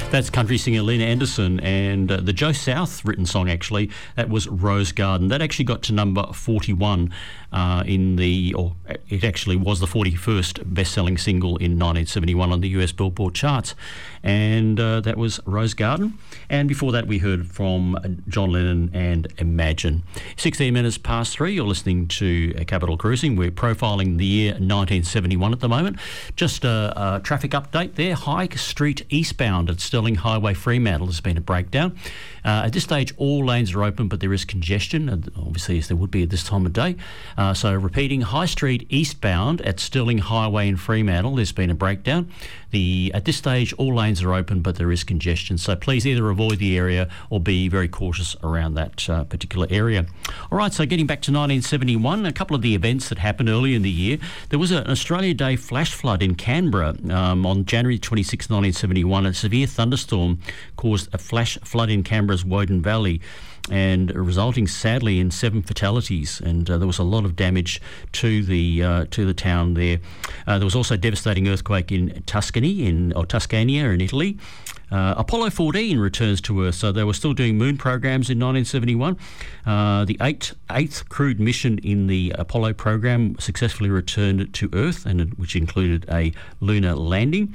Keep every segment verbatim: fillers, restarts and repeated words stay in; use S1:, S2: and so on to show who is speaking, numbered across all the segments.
S1: That's country singer Lena Anderson, and uh, the Joe South written song, actually, that was Rose Garden. That actually got to number forty-one uh, in the, or it actually was the forty-first best-selling single in nineteen seventy-one on the U S Billboard charts, and uh, that was Rose Garden. And before that, we heard from John Lennon and Imagine. sixteen minutes past three, you're listening to Capital Cruising. We're profiling the year nineteen seventy-one at the moment. Just a, a traffic update there. High Street eastbound at Sterling Highway Fremantle has been a breakdown. Uh, at this stage, all lanes are open, but there is congestion, and obviously as there would be at this time of day. Uh, so repeating, High Street eastbound at Sterling Highway in Fremantle, there's been a breakdown. The At this stage, all lanes are open, but there is congestion. So please either avoid the area or be very cautious around that uh, particular area. All right, so getting back to nineteen seventy-one, a couple of the events that happened early in the year. There was an Australia Day flash flood in Canberra um, on January twenty-sixth, nineteen seventy-one. A severe thunderstorm caused a flash flood in Canberra's Woden Valley, and resulting sadly in seven fatalities, and uh, there was a lot of damage to the uh, to the town there. Uh, there was also a devastating earthquake in Tuscany, in or Tuscania in Italy. Uh, Apollo fourteen returns to Earth, so they were still doing moon programs in nineteen seventy-one. Uh, the eighth, eighth crewed mission in the Apollo program successfully returned to Earth, and which included a lunar landing.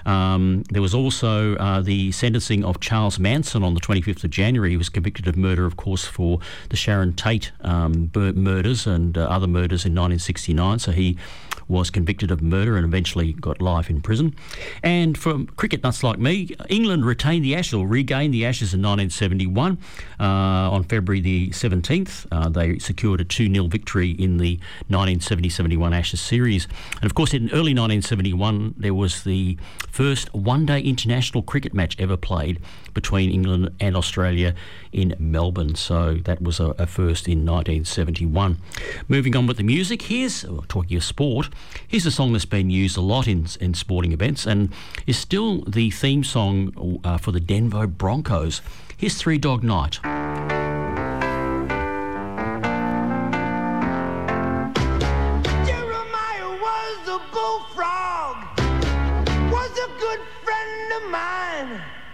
S1: Um, there was also uh, the sentencing of Charles Manson on the twenty-fifth of January. He was convicted of murder, of course, for the Sharon Tate um, murders and uh, other murders in nineteen sixty-nine, so he was convicted of murder and eventually got life in prison. And for cricket nuts like me, England retained the Ashes, or regained the Ashes in nineteen seventy-one. Uh, on February the seventeenth, uh, they secured a two nil victory in the nineteen seventy seventy-one Ashes series. And of course, in early nineteen seventy-one, there was the first one-day international cricket match ever played between England and Australia in Melbourne. So that was a, a first in nineteen seventy-one. Moving on with the music, here's, talking of sport, here's a song that's been used a lot in, in sporting events and is still the theme song uh, for the Denver Broncos. Here's Three Dog Night.
S2: Jeremiah was a bullfrog, was a good friend of mine.